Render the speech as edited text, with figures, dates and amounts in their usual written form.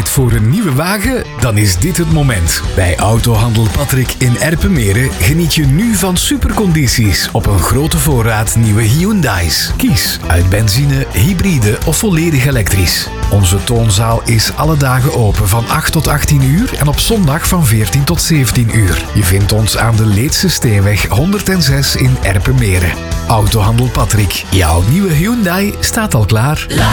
voor een nieuwe wagen? Dan is dit het moment. Bij Autohandel Patrick in Erpenmeren geniet je nu van supercondities op een grote voorraad nieuwe Hyundai's. Kies uit benzine, hybride of volledig elektrisch. Onze toonzaal is alle dagen open van 8 tot 18 uur en op zondag van 14 tot 17 uur. Je vindt ons aan de Leedse Steenweg 106 in Erpenmeren. Autohandel Patrick. Jouw nieuwe Hyundai staat al klaar.